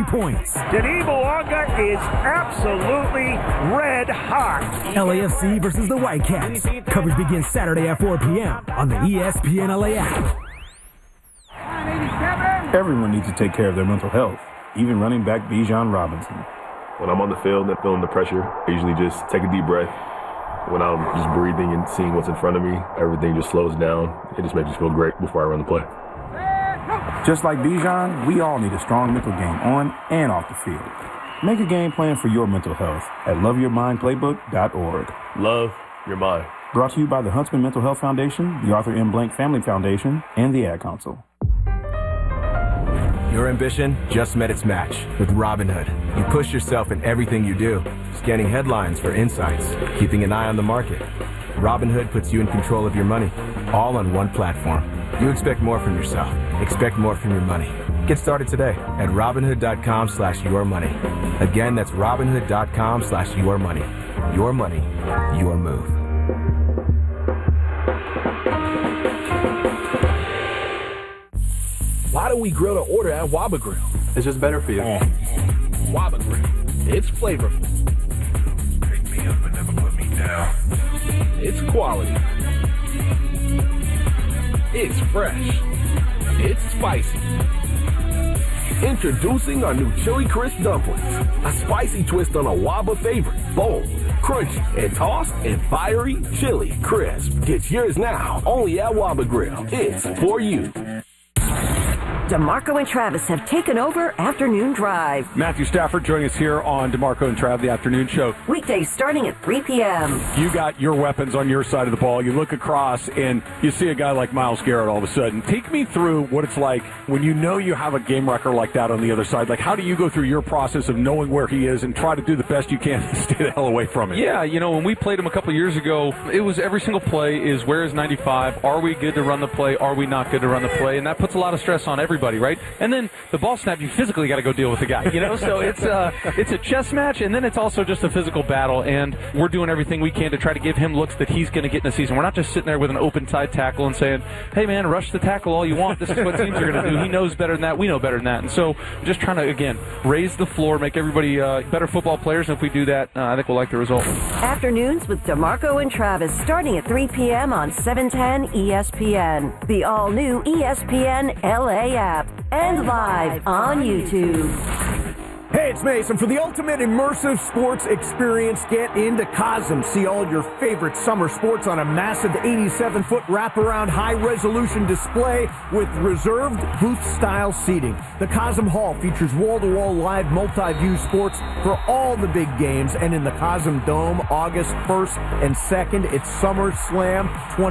3 points. Denis Bouanga is absolutely red hot. LAFC versus the Whitecaps. Coverage begins Saturday at 4 p.m. on the ESPN LA app. Everyone needs to take care of their mental health, even running back Bijan Robinson. When I'm on the field and feeling the pressure, I usually just take a deep breath. When I'm just breathing and seeing what's in front of me, everything just slows down. It just makes me feel great before I run the play. Just like Bijan, we all need a strong mental game on and off the field. Make a game plan for your mental health at loveyourmindplaybook.org. Love your mind. Brought to you by the Huntsman Mental Health Foundation, the Arthur M. Blank Family Foundation, and the Ad Council. Your ambition just met its match with Robinhood. You push yourself in everything you do, scanning headlines for insights, keeping an eye on the market. Robinhood puts you in control of your money, all on one platform. You expect more from yourself. Expect more from your money. Get started today at Robinhood.com/yourmoney. Again, that's Robinhood.com/yourmoney. Your money, your move. Why do we grill to order at Waba Grill? It's just better for you. Waba Grill. It's flavorful. Pick me up and never put me down. It's quality. It's fresh. It's spicy. Introducing our new Chili Crisp Dumplings. A spicy twist on a Waba favorite. Bold, crunchy, and tossed in fiery chili crisp. Get yours now, only at Waba Grill. It's for you. DeMarco and Travis have taken over Afternoon Drive. Matthew Stafford joining us here on DeMarco and Trav, the afternoon show. Weekdays starting at 3 p.m. You got your weapons on your side of the ball. You look across and you see a guy like Myles Garrett all of a sudden. Take me through what it's like when you know you have a game wrecker like that on the other side. Like, how do you go through your process of knowing where he is and try to do the best you can to stay the hell away from him? Yeah, you know, when we played him a couple years ago, it was every single play is where is 95? Are we good to run the play? Are we not good to run the play? And that puts a lot of stress on everybody, right? And then the ball snap, you physically got to go deal with the guy, you know? So it's a chess match, and then it's also just a physical battle, and we're doing everything we can to try to give him looks that he's going to get in the season. We're not just sitting there with an open side tackle and saying, hey, man, rush the tackle all you want. This is what teams are going to do. He knows better than that. We know better than that. And so just trying to, again, raise the floor, make everybody better football players, and if we do that, I think we'll like the result. Afternoons with DeMarco and Travis starting at 3 p.m. on 710 ESPN, the all-new ESPN LA app, and live on YouTube. Hey, it's Mason. For the ultimate immersive sports experience, get into Cosm. See all your favorite summer sports on a massive 87-foot wraparound high-resolution display with reserved booth-style seating. The Cosm Hall features wall-to-wall live multi-view sports for all the big games. And in the Cosm Dome, August 1st and 2nd, it's Summer Slam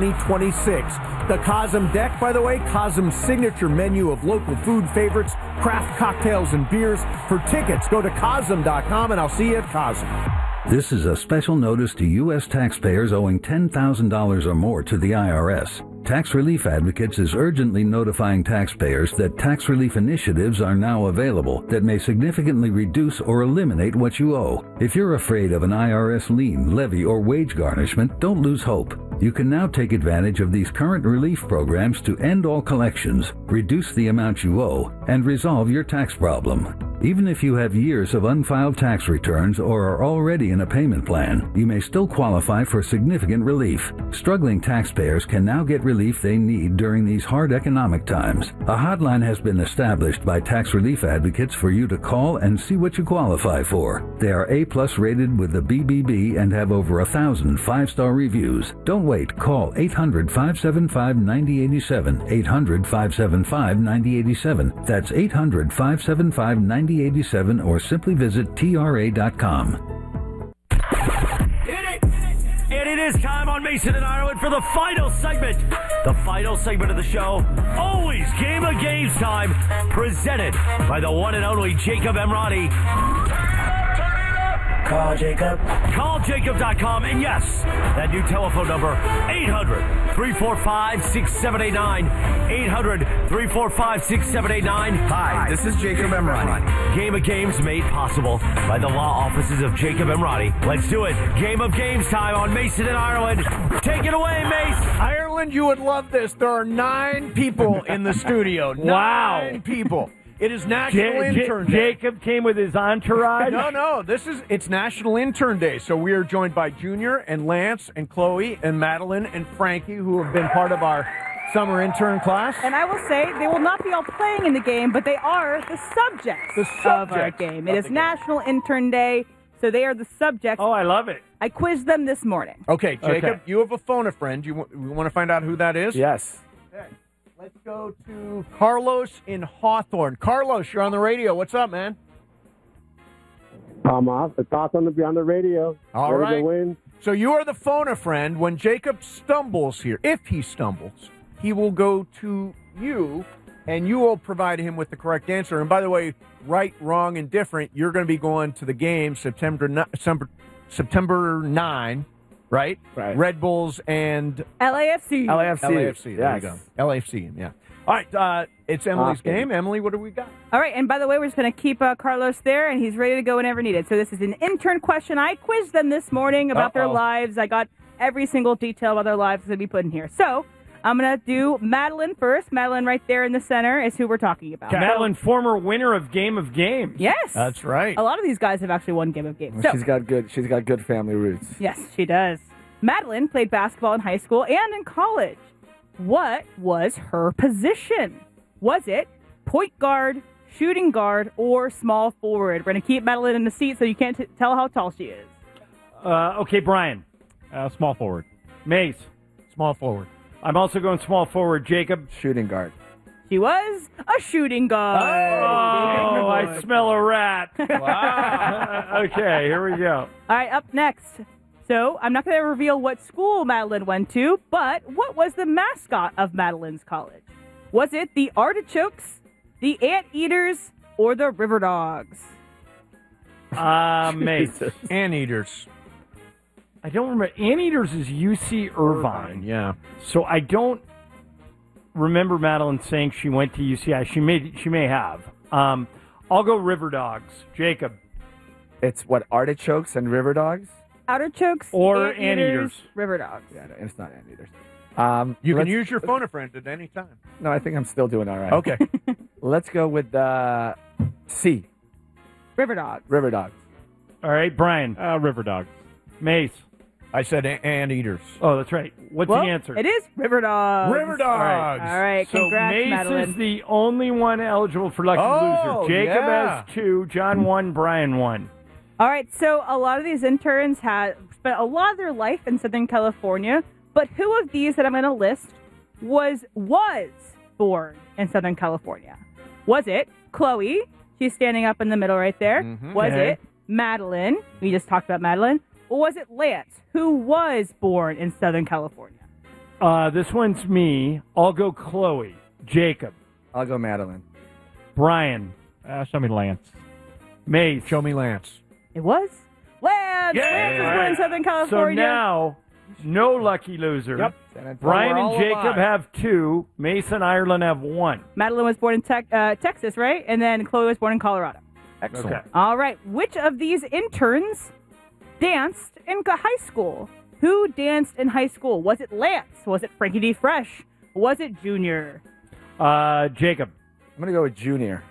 2026. The Cosm Deck, by the way, Cosm's signature menu of local food favorites, craft cocktails and beers. For tickets, go to Cosm.com, and I'll see you at Cosm. This is a special notice to U.S. taxpayers owing $10,000 or more to the IRS. Tax Relief Advocates is urgently notifying taxpayers that tax relief initiatives are now available that may significantly reduce or eliminate what you owe. If you're afraid of an IRS lien, levy, or wage garnishment, don't lose hope. You can now take advantage of these current relief programs to end all collections, reduce the amount you owe, and resolve your tax problem. Even if you have years of unfiled tax returns or are already in a payment plan, you may still qualify for significant relief. Struggling taxpayers can now get relief they need during these hard economic times. A hotline has been established by Tax Relief Advocates for you to call and see what you qualify for. They are A+ rated with the BBB and have over 1,000 5-star reviews. Don't wait. Call 800-575-9087. 800-575-9087. That's 800-575-9087. Or simply visit TRA.com. And it is time on Mason and Ireland for the final segment. The final segment of the show, always Game of Games time, presented by the one and only Jacob Emrani. Call Jacob. CallJacob.com. And yes, that new telephone number, 800-345-6789. 800-345-6789. Hi, this is Jacob Emrani. Game of Games made possible by the law offices of Jacob Emrani. Let's do it. Game of Games time on Mason and Ireland. Take it away, Mace. Ireland, you would love this. There are 9 people in the studio. Wow. 9 people. It is National Intern Day. Jacob came with his entourage? No. It's National Intern Day. So we are joined by Junior and Lance and Chloe and Madeline and Frankie, who have been part of our summer intern class. And I will say they will not be all playing in the game, but they are the subjects of our game. It is National Intern Day, so they are the subjects. Oh, I love it. I quizzed them this morning. Okay, Jacob, you have a phone-a-friend. You want to find out who that is? Yes. Okay. Let's go to Carlos in Hawthorne. Carlos, you're on the radio. What's up, man? I'm off. It's awesome to be on the radio. All Ready right. to win. So you are the phone-a-friend. When Jacob stumbles here, if he stumbles, he will go to you, and you will provide him with the correct answer. And by the way, right, wrong, and different, you're going to be going to the game September 9, right? Right. Red Bulls and LAFC. LAFC. There Yes. you go. LAFC, yeah. All right, it's Emily's game. Emily, what do we got? All right, and by the way, we're just going to keep Carlos there, and he's ready to go whenever needed. So this is an intern question. I quizzed them this morning about their lives. I got every single detail about their lives to be put in here. So I'm going to do Madeline first. Madeline right there in the center is who we're talking about. Madeline, former winner of Game of Games. Yes. That's right. A lot of these guys have actually won Game of Games. Well, So, she's got good family roots. yes, she does. Madeline played basketball in high school and in college. What was her position? Was it point guard, shooting guard, or small forward? We're going to keep Madeline in the seat so you can't tell how tall she is. Okay, Brian. Small forward. Mace. Small forward. I'm also going small forward. Jacob. Shooting guard. She was a shooting guard. Oh, I smell a rat. Wow. Okay, here we go. All right, up next. So I'm not going to reveal what school Madeline went to, but what was the mascot of Madeline's college? Was it the Artichokes, the Anteaters, or the River Dogs? Mace. Anteaters. I don't remember. Anteaters is UC Irvine. Yeah. So I don't remember Madeline saying she went to UCI. She may have. I'll go River Dogs. Jacob. It's what, artichokes and river dogs? Artichokes or Anteaters, River Dogs. Yeah, no, it's not anteaters. You can use your phone-a-friend at any time. No, I think I'm still doing all right. Okay. Let's go with C. River Dogs. River dogs. All right, Brian. River Dogs. Mace. I said Anteaters. Oh, that's right. What's Well, the answer? It is River Dogs. River Dogs. All right, So congrats, Mace Madeline. is the only one eligible for Lucky Oh, Loser. Jacob yeah. has 2, John 1, Brian 1. All right, so a lot of these interns have spent a lot of their life in Southern California, but who of these that I'm going to list was born in Southern California? Was it Chloe? She's standing up in the middle right there. Was Okay. it Madeline? We just talked about Madeline. Or was it Lance, who was born in Southern California? This one's me. I'll go Chloe. Jacob. I'll go Madeline. Brian. Show me Lance. Mace. Show me Lance. It was Lance. Yeah. Lance was born in Southern So California. now, no lucky loser. Yep. Brian We're and all Jacob alive. have 2. Mace and Ireland have 1. Madeline was born in Texas, right? And then Chloe was born in Colorado. Excellent. Okay. All right. Which of these interns danced in high school? Who danced in high school? Was it Lance? Was it Frankie D. Fresh? Was it Junior? Jacob. I'm going to go with Junior.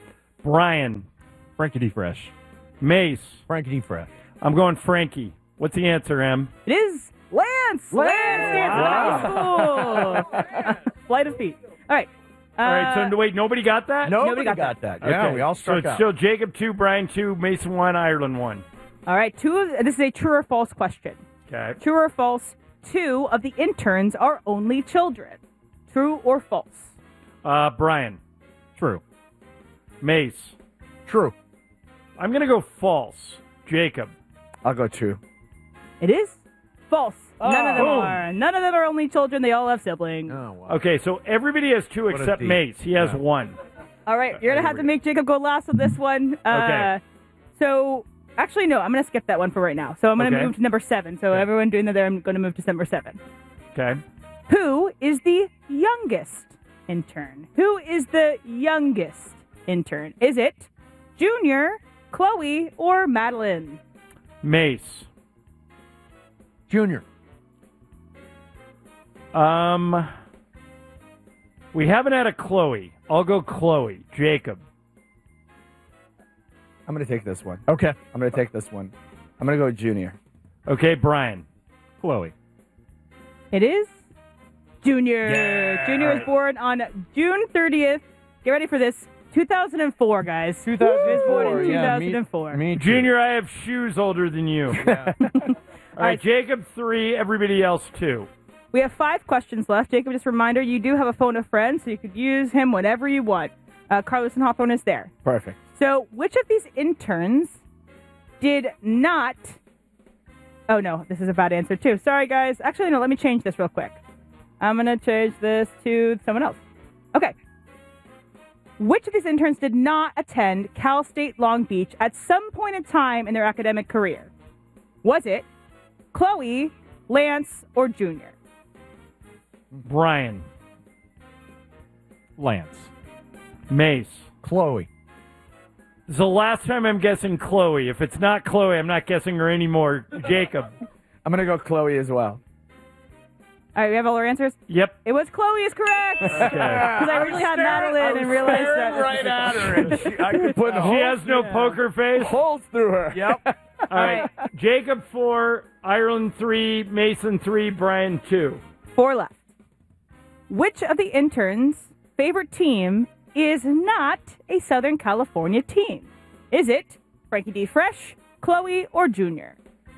Brian. Frankie D. Fresh. Mace. Frankie D. Fresh. I'm going Frankie. What's the answer, Em? It is Lance. Lance danced in high school. Flight of feet. All right. All right, so wait, nobody got that? Nobody got that. Yeah, Okay. we all So struck it's out. still Jacob 2, Brian 2, Mason 1, Ireland 1. All right. This is a true or false question. Okay. True or false? 2 of the interns are only children. True or false? Brian. True. Mace. True. I'm going to go false. Jacob. I'll go true. It is false. None of them Boom. are. None of them are only children. They all have siblings. Oh, wow. Okay, so everybody has 2 What a except deep- Mace. He has 1. All right, you're going to have to make Jacob go last on this one. Okay. So, actually, no, I'm going to skip that one for right now. So I'm going to Okay. move to number 7. So everyone doing that there, I'm going to move to number 7. Okay. Who is the youngest intern? Who is the youngest intern? Is it Junior, Chloe, or Madeline? Mace. Junior. We haven't had a Chloe. I'll go Chloe. Jacob. I'm going to take this one. Okay. I'm going to take this one. I'm going to go with Junior. Okay, Brian. Chloe. It is Junior. Yeah. Junior was born on June 30th. Get ready for this. 2004, guys. 2004. He was born in 2004. Junior, I have shoes older than you. All right, Jacob 3, everybody else 2. We have 5 questions left. Jacob, just a reminder, you do have a phone a friend, so you could use him whenever you want. Carlos and Hawthorne is there. Perfect. So, which of these interns did not... Oh, no, this is a bad answer, too. Sorry, guys. Actually, no, let me change this real quick. I'm going to change this to someone else. Okay. Which of these interns did not attend Cal State Long Beach at some point in time in their academic career? Was it Chloe, Lance, or Junior? Brian. Lance. Mace. Chloe. This is the last time I'm guessing Chloe. If it's not Chloe, I'm not guessing her anymore. Jacob. I'm going to go Chloe as well. All right, we have all our answers? Yep. It was Chloe is correct. Because I originally had Madeline and realized that. right at her. And I could put She has no poker face. Holes through her. Yep. All right. Jacob 4, Ireland 3, Mason 3, Brian 2. 4 left. Which of the interns' favorite team is not a Southern California team? Is it Frankie D. Fresh, Chloe, or Junior?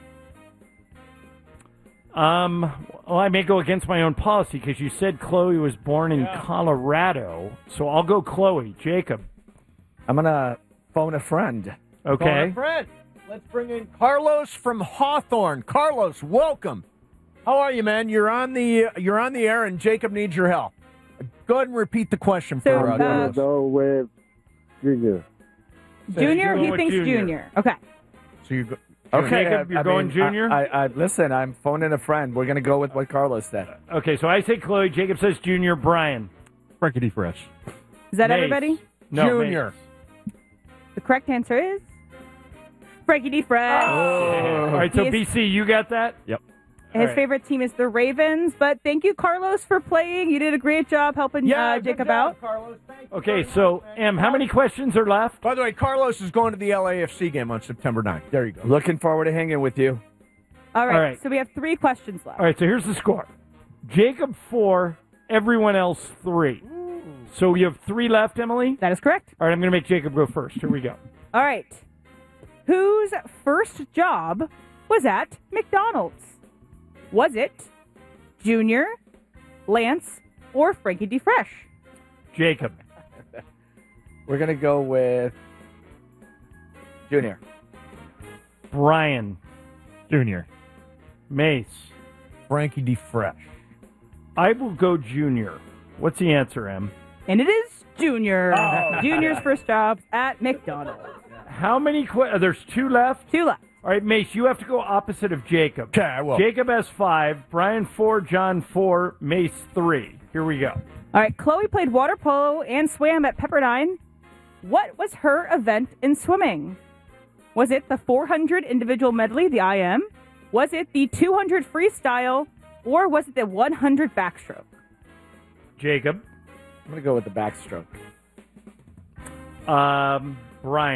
Well, I may go against my own policy because you said Chloe was born in Colorado, so I'll go Chloe. Jacob. I'm going to phone a friend. Okay. Phone a friend. Let's bring in Carlos from Hawthorne. Carlos, welcome. How are you, man? You're on the air, and Jacob needs your help. Go ahead and repeat the question for I'm going to go with Junior. Junior? He thinks Junior. Okay. So you go. Okay, Jacob, you're going Junior? Listen, I'm phoning a friend. We're going to go with what Carlos said. Okay, so I say Chloe. Jacob says Junior. Brian. Frankie D. Fresh. Is that Mace. everybody? No, Junior. The correct answer is Frankie D. Fresh. All right, so BC, you got that? Yep. His favorite team is the Ravens, but thank you, Carlos, for playing. You did a great job helping Jacob out. Carlos. Thank you. Okay, so, Em, how many questions are left? By the way, Carlos is going to the LAFC game on September 9th. There you go. Looking forward to hanging with you. All right, All right. so we have 3 questions left. All right, so here's the score. Jacob 4, everyone else 3. So you have 3 left, Emily? That is correct. All right, I'm going to make Jacob go first. Here we go. All right. Whose first job was at McDonald's? Was it Junior, Lance, or Frankie D. Fresh? Jacob. We're going to go with Junior. Brian. Junior. Mace. Frankie D. Fresh. I will go Junior. What's the answer, Em? And it is Junior. Junior's first job at McDonald's. How many there's 2 left? 2 left. All right, Mace, you have to go opposite of Jacob. Okay, I will. Jacob has 5, Brian 4, John 4, Mace 3. Here we go. All right, Chloe played water polo and swam at Pepperdine. What was her event in swimming? Was it the 400 individual medley, the IM? Was it the 200 freestyle? Or was it the 100 backstroke? Jacob. I'm going to go with the backstroke. Brian.